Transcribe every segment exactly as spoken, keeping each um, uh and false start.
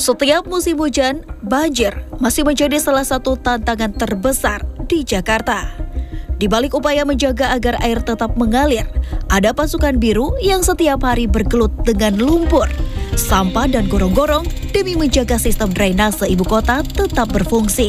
Setiap musim hujan, banjir masih menjadi salah satu tantangan terbesar di Jakarta. Di balik upaya menjaga agar air tetap mengalir, ada pasukan biru yang setiap hari bergelut dengan lumpur, sampah dan gorong-gorong demi menjaga sistem drainase ibu kota tetap berfungsi.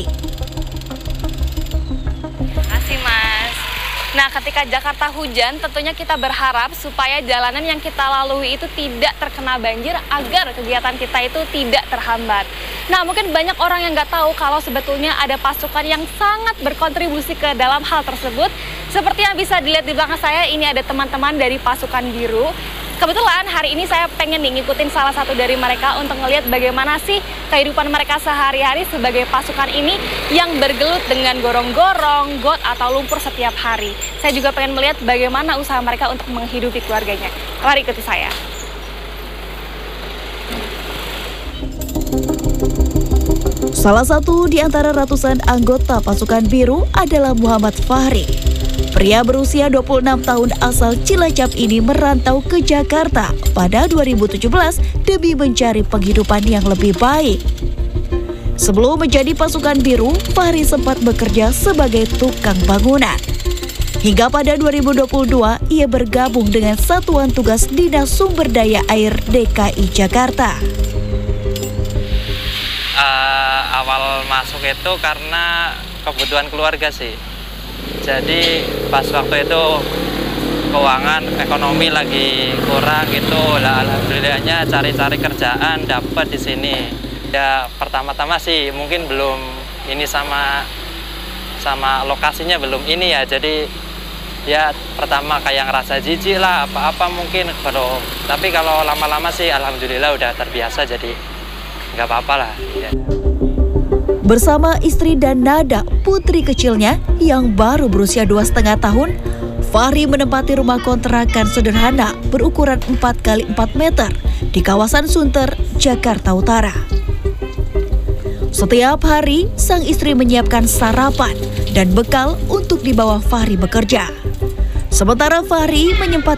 Makasih, Mas. Nah, ketika Jakarta hujan, tentunya kita berharap supaya jalanan yang kita lalui itu tidak terkena banjir agar kegiatan kita itu tidak terhambat. Nah, mungkin banyak orang yang nggak tahu kalau sebetulnya ada pasukan yang sangat berkontribusi ke dalam hal tersebut. Seperti yang bisa dilihat di belakang saya, ini ada teman-teman dari pasukan biru. Kebetulan hari ini saya pengen nih ngikutin salah satu dari mereka untuk ngelihat bagaimana sih kehidupan mereka sehari-hari sebagai pasukan ini yang bergelut dengan gorong-gorong, got atau lumpur setiap hari. Saya juga pengen melihat bagaimana usaha mereka untuk menghidupi keluarganya. Mari ikuti saya. Salah satu di antara ratusan anggota pasukan biru adalah Muhammad Fahri. Pria berusia dua puluh enam tahun asal Cilacap ini merantau ke Jakarta pada dua ribu tujuh belas demi mencari penghidupan yang lebih baik. Sebelum menjadi pasukan biru, Fahri sempat bekerja sebagai tukang bangunan. Hingga pada dua ribu dua puluh dua, ia bergabung dengan Satuan Tugas Dinas Sumber Daya Air D K I Jakarta. Uh, awal masuk itu karena kebutuhan keluarga sih. Jadi pas waktu itu keuangan ekonomi lagi kurang gitu, lah alhamdulillahnya cari-cari kerjaan dapat di sini. Ya pertama-tama sih mungkin belum ini sama sama lokasinya belum ini ya. Jadi ya pertama kayak ngerasa jijik lah apa-apa mungkin kalau tapi kalau lama-lama sih alhamdulillah udah terbiasa jadi nggak apa-apa lah. Ya. Bersama istri dan Nada, putri kecilnya yang baru berusia dua setengah tahun, Fahri menempati rumah kontrakan sederhana berukuran empat kali empat meter di kawasan Sunter, Jakarta Utara. Setiap hari, sang istri menyiapkan sarapan dan bekal untuk dibawa Fahri bekerja. Sementara Fahri menyempatkan